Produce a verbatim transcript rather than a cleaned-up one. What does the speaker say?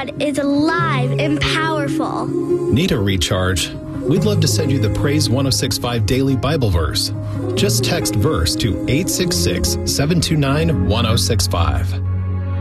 God is alive and powerful. Need a recharge? We'd love to send you the Praise one oh six point five Daily Bible Verse. Just text verse to eight six six, seven two nine, one oh six five.